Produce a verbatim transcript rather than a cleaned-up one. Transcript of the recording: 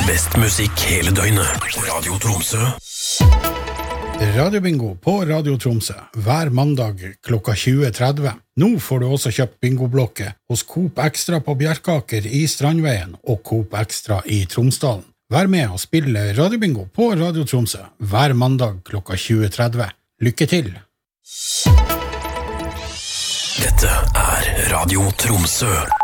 Best musikk hele døgnet. Radio Tromsø. Radiobingo på Radio Tromsø hver mandag klokka tjue tretti. Nå får du også kjøpt bingoblokke hos Coop Extra på Bjerkaker i Strandveien og Coop Extra i Tromsdalen. Vær med og spille Radiobingo på Radio Tromsø hver mandag klokka tjue tretti. Lykke til! Dette er Radio Tromsø.